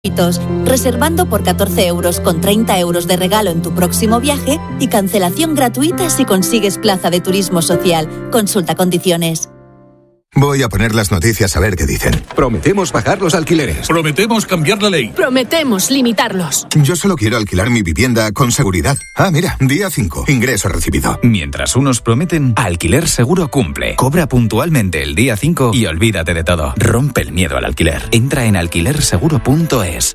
reservando por 14 euros con 30 euros de regalo en tu próximo viaje y cancelación gratuita si consigues plaza de turismo social. Consulta condiciones. Voy a poner las noticias a ver qué dicen. Prometemos bajar los alquileres. Prometemos cambiar la ley. Prometemos limitarlos. Yo solo quiero alquilar mi vivienda con seguridad. Ah, mira, día 5, ingreso recibido. Mientras unos prometen, Alquiler Seguro cumple. Cobra puntualmente el día 5 y olvídate de todo. Rompe el miedo al alquiler. Entra en alquilerseguro.es.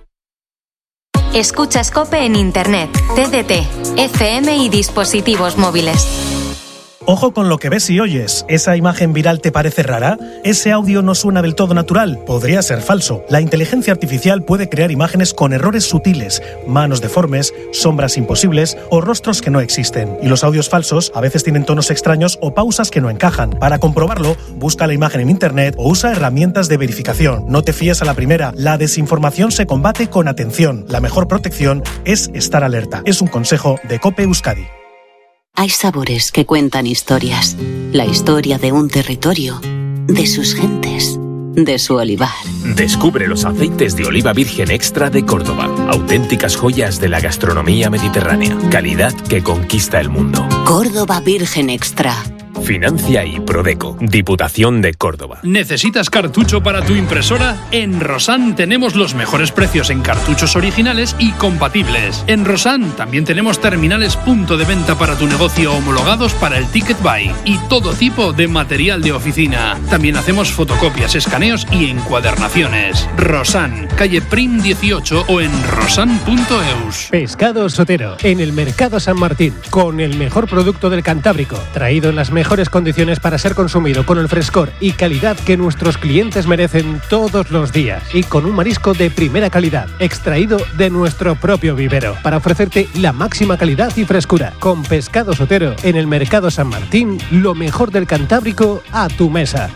Escuchas COPE en Internet, TDT, FM y dispositivos móviles. Ojo con lo que ves y oyes. ¿Esa imagen viral te parece rara? ¿Ese audio no suena del todo natural? Podría ser falso. La inteligencia artificial puede crear imágenes con errores sutiles, manos deformes, sombras imposibles o rostros que no existen. Y los audios falsos a veces tienen tonos extraños o pausas que no encajan. Para comprobarlo, busca la imagen en Internet o usa herramientas de verificación. No te fíes a la primera. La desinformación se combate con atención. La mejor protección es estar alerta. Es un consejo de COPE Euskadi. Hay sabores que cuentan historias. La historia de un territorio, de sus gentes, de su olivar. Descubre los aceites de oliva virgen extra de Córdoba. Auténticas joyas de la gastronomía mediterránea. Calidad que conquista el mundo. Córdoba Virgen Extra. Financia y Prodeco, Diputación de Córdoba. ¿Necesitas cartucho para tu impresora? En Rosan tenemos los mejores precios en cartuchos originales y compatibles. En Rosan también tenemos terminales punto de venta para tu negocio homologados para el Ticket Buy y todo tipo de material de oficina. También hacemos fotocopias, escaneos y encuadernaciones. Rosan, calle Prim 18 o en rosan.eus. Pescado Sotero, en el Mercado San Martín, con el mejor producto del Cantábrico, traído en las mejores condiciones para ser consumido con el frescor y calidad que nuestros clientes merecen todos los días y con un marisco de primera calidad, extraído de nuestro propio vivero, para ofrecerte la máxima calidad y frescura. Con Pescado Sotero, en el Mercado San Martín, lo mejor del Cantábrico a tu mesa.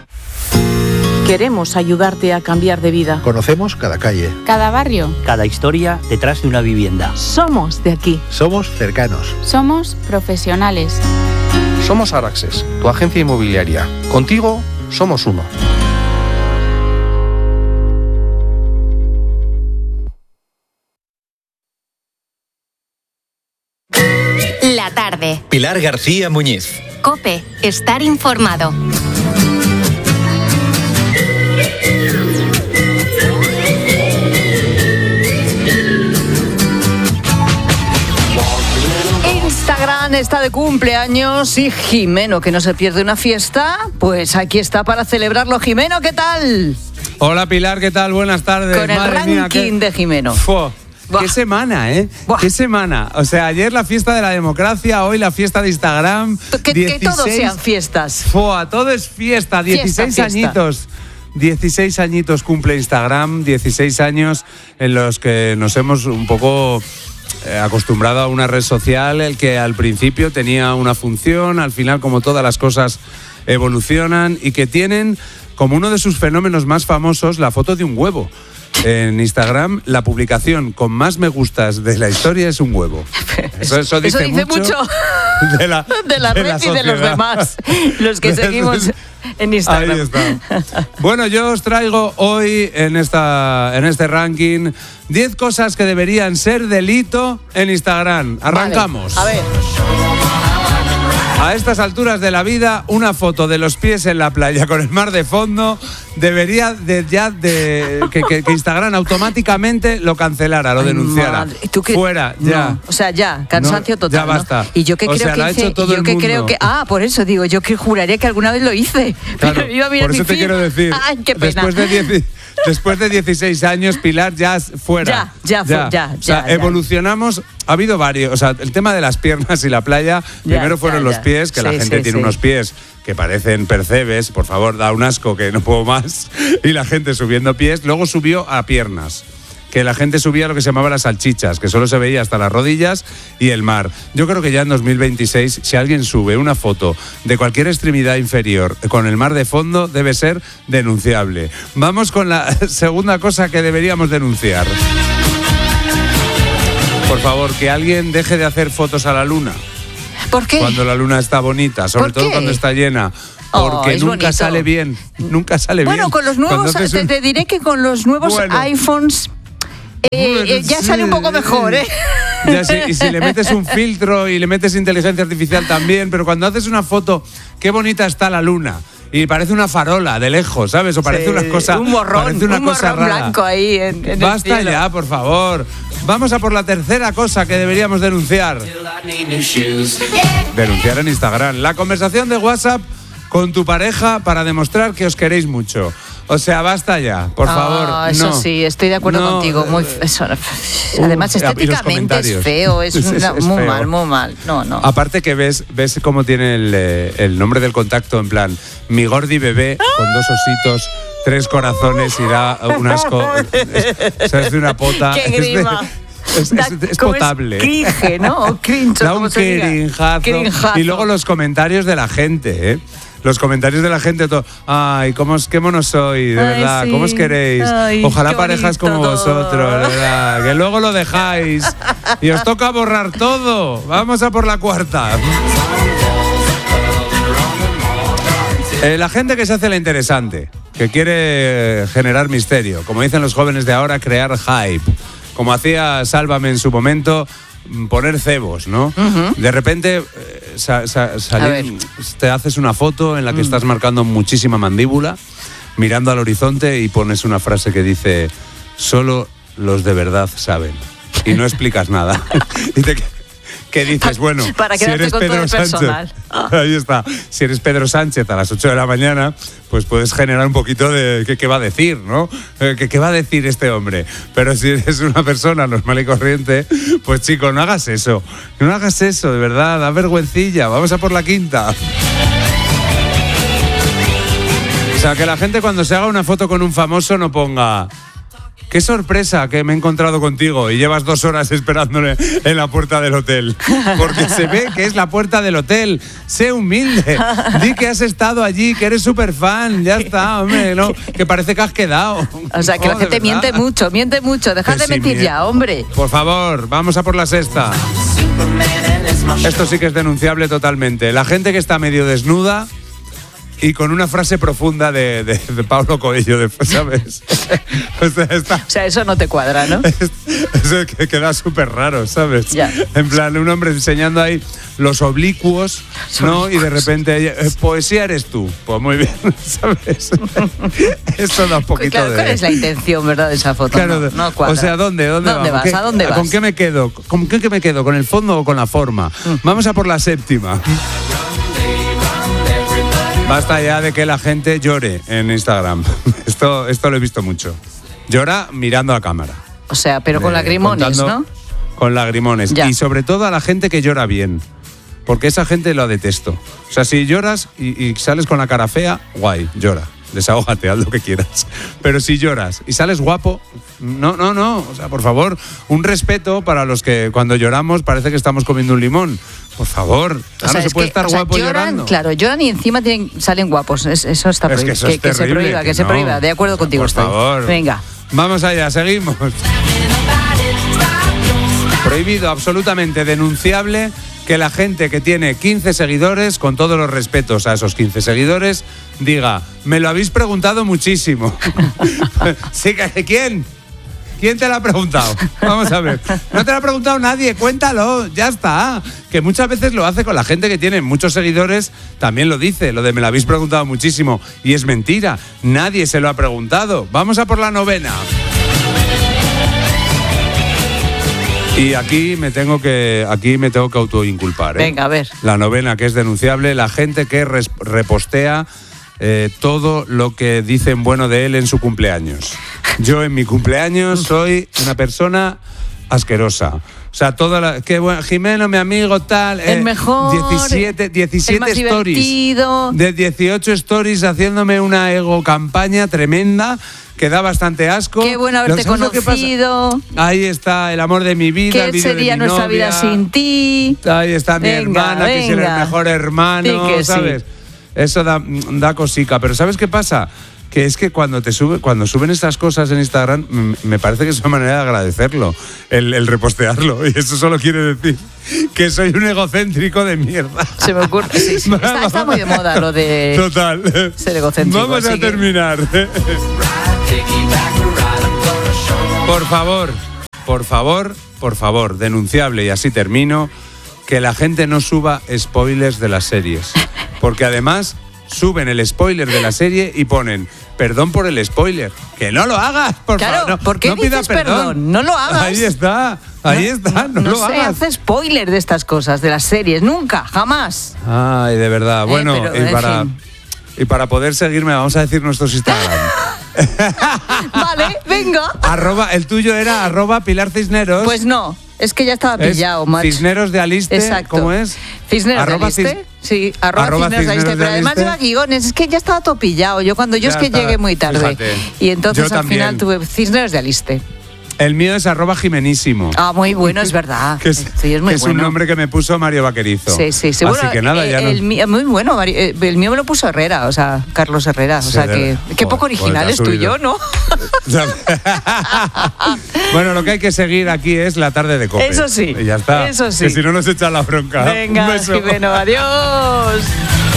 Queremos ayudarte a cambiar de vida. Conocemos cada calle, cada barrio, cada historia detrás de una vivienda. Somos de aquí. Somos cercanos. Somos profesionales. Somos Araxes, tu agencia inmobiliaria. Contigo somos uno. La tarde. Pilar García Muñiz. COPE, estar informado. Instagram está de cumpleaños y Jimeno, que no se pierde una fiesta, pues aquí está para celebrarlo. Jimeno, ¿qué tal? Hola Pilar, ¿qué tal? Buenas tardes. Con el ranking de Jimeno. ¡Qué semana, eh! ¡Qué semana! O sea, ayer la fiesta de la democracia, hoy la fiesta de Instagram. Que todos sean fiestas. Todo es fiesta, 16 añitos. 16 añitos cumple Instagram, 16 años en los que nos hemos un poco acostumbrado a una red social, el que al principio tenía una función, al final, como todas las cosas, evolucionan y que tienen como uno de sus fenómenos más famosos la foto de un huevo. En Instagram, la publicación con más me gustas de la historia es un huevo. Eso dice mucho de la red y de los demás, los que seguimos en Instagram. Ahí está. Bueno, yo os traigo hoy en este ranking 10 cosas que deberían ser delito en Instagram. Arrancamos. Vale, a ver. A estas alturas de la vida, una foto de los pies en la playa con el mar de fondo debería que Instagram automáticamente lo cancelara, lo denunciara. Fuera, ya. No, o sea, ya, cansancio total. Ya basta. ¿No? Y yo que creo que hice, yo que creo que por eso digo, yo que juraría que alguna vez lo hice. Claro, pero iba a mirar por eso te quiero decir. Ay, qué pena. Después de 16 años, Pilar, ya fuera. Ya. Evolucionamos. Ha habido varios. O sea, el tema de las piernas y la playa, primero fueron los pies, que la gente tiene unos pies que parecen percebes. Por favor, da un asco que no puedo más. Y la gente subiendo pies. Luego subió a piernas, que la gente subía lo que se llamaba las salchichas, que solo se veía hasta las rodillas y el mar. Yo creo que ya en 2026, si alguien sube una foto de cualquier extremidad inferior con el mar de fondo, debe ser denunciable. Vamos con la segunda cosa que deberíamos denunciar. Por favor, que alguien deje de hacer fotos a la luna. ¿Por qué? Cuando la luna está bonita, sobre todo cuando está llena. Porque nunca sale bien. Nunca sale bien. Bueno, con los nuevos, te diré que con los nuevos iPhones ya sale un poco mejor, ¿eh? Ya sé, y si le metes un filtro y le metes inteligencia artificial también, pero cuando haces una foto, qué bonita está la luna. Y parece una farola de lejos, ¿sabes? O parece una cosa. Un morrón, parece una cosa rara. Blanco ahí en Basta el cielo. ya, por favor. Vamos a por la tercera cosa que deberíamos denunciar. Denunciar en Instagram. La conversación de WhatsApp con tu pareja para demostrar que os queréis mucho. O sea, basta ya, por favor. Eso no. sí, estoy de acuerdo contigo. Muy, además, estéticamente es feo, es muy feo. mal, muy mal. No. Aparte que ves cómo tiene el nombre del contacto, en plan, mi gordi bebé con 2 ositos, 3 corazones y da un asco. Es de una pota. ¡Qué grima! Es potable. Es cringe, ¿no? O cringe, da un crinjazo. Y luego los comentarios de la gente, ¿eh? Los comentarios de la gente, todo. Ay, qué mono soy, de verdad. Sí. ¿Cómo os queréis? Ay, ojalá parejas como todo. vosotros, de verdad. Que luego lo dejáis y os toca borrar todo. Vamos a por la cuarta. La gente que se hace la interesante, que quiere generar misterio, como dicen los jóvenes de ahora, crear hype, como hacía Sálvame en su momento, poner cebos, ¿no? Uh-huh. De repente te haces una foto en la que estás marcando muchísima mandíbula, mirando al horizonte y pones una frase que dice: solo los de verdad saben. Y no explicas nada. Y ¿qué dices? Bueno, para si eres con Pedro todo el Sánchez, ahí está. Si eres Pedro Sánchez a las 8 de la mañana, pues puedes generar un poquito de qué va a decir, ¿no? ¿Qué va a decir este hombre? Pero si eres una persona normal y corriente, pues chico, no hagas eso. No hagas eso, de verdad, da vergüencilla. Vamos a por la quinta. O sea, que la gente cuando se haga una foto con un famoso no ponga: qué sorpresa que me he encontrado contigo, y llevas 2 horas esperándole en la puerta del hotel. Porque se ve que es la puerta del hotel. Sé humilde. Di que has estado allí, que eres súper fan. Ya está, hombre, ¿no? Que parece que has quedado. O sea, que la gente miente mucho. Dejad de mentir ya, hombre. Por favor, vamos a por la sexta. Esto sí que es denunciable totalmente. La gente que está medio desnuda y con una frase profunda de Pablo Coelho, ¿sabes? O sea, eso no te cuadra, ¿no? Eso que queda súper raro, ¿sabes? Ya. En plan, un hombre enseñando ahí los oblicuos, ¿no? Y de repente, poesía eres tú. Pues muy bien, ¿sabes? Esto da un poquito claro, ¿cuál es la intención, verdad, de esa foto? Claro, no cuadra. O sea, ¿dónde vas? ¿A dónde vas? ¿Con qué me quedo? ¿Con qué me quedo? ¿Con el fondo o con la forma? Vamos a por la séptima. Basta ya de que la gente llore en Instagram. Esto lo he visto mucho. Llora mirando a la cámara. O sea, pero con lagrimones, ¿no? Con lagrimones. Ya. Y sobre todo a la gente que llora bien. Porque esa gente lo detesto. O sea, si lloras y sales con la cara fea, guay, llora. Desahógate, haz lo que quieras. Pero si lloras y sales guapo, no. O sea, por favor, un respeto para los que cuando lloramos parece que estamos comiendo un limón. Por favor, O sea, no se puede estar guapo llorando. Claro, lloran y encima salen guapos. Eso está prohibido. Es que eso es terrible, que se prohíba. De acuerdo contigo estoy. Por favor. Venga. Vamos allá, seguimos. Prohibido, absolutamente denunciable, que la gente que tiene 15 seguidores, con todos los respetos a esos 15 seguidores, diga: me lo habéis preguntado muchísimo. Sí, ¿quién? ¿Quién te lo ha preguntado? Vamos a ver. No te lo ha preguntado nadie, cuéntalo, ya está. Que muchas veces lo hace con la gente que tiene muchos seguidores, también lo dice, lo de me lo habéis preguntado muchísimo. Y es mentira, nadie se lo ha preguntado. Vamos a por la novena. Y aquí me tengo que autoinculpar, ¿eh? Venga, a ver. La novena, que es denunciable, la gente que repostea todo lo que dicen bueno de él en su cumpleaños. Yo en mi cumpleaños soy una persona asquerosa. O sea, qué bueno, Jimeno, mi amigo, tal. El mejor. 17 el más stories. Divertido. De 18 stories haciéndome una ego campaña tremenda que da bastante asco. Qué bueno haberte conocido. Ahí está el amor de mi vida. ¿Qué sería nuestra vida sin ti? Ahí está mi hermana, que es el mejor hermano, sí, ¿sabes? Sí. Eso da cosica. Pero ¿sabes qué pasa? Que es que cuando suben estas cosas en Instagram, me parece que es una manera de agradecerlo, el repostearlo. Y eso solo quiere decir que soy un egocéntrico de mierda. Se me ocurre. Sí. Está muy de moda lo de Total. Ser egocéntrico. Vamos a terminar. Por favor, por favor, denunciable, y así termino, que la gente no suba spoilers de las series. Porque además suben el spoiler de la serie y ponen, perdón por el spoiler. ¡Que no lo hagas, por favor! No, ¿por qué no dices pidas perdón? No lo hagas. Ahí está, no lo hagas. No se hace spoiler de estas cosas, de las series, nunca, jamás. Ay, de verdad. Bueno, pero, y para poder seguirme, vamos a decir nuestros Instagram. Vale, venga. El tuyo era @Pilar Cisneros. Pues no, es que ya estaba pillado, macho. Cisneros de Aliste. Exacto. ¿Cómo es? Cisneros de Aliste. Sí, @Cisneros de Aliste. Pero además lleva guiones, es que ya estaba todo pillado. Yo llegué muy tarde. Fíjate. Y entonces yo al final tuve Cisneros de Aliste. El mío es @Jimenísimo. Ah, muy bueno, es verdad. que es un nombre que me puso Mario Vaquerizo. Sí. Así bueno, que nada, ya muy bueno, el mío me lo puso Herrera, o sea, Carlos Herrera. O sea, que qué poco original es tuyo, ¿no? Bueno, lo que hay que seguir aquí es la tarde de COPE. Eso sí. Y ya está. Eso sí. Que si no nos echan la bronca. Venga, Jimeno, adiós.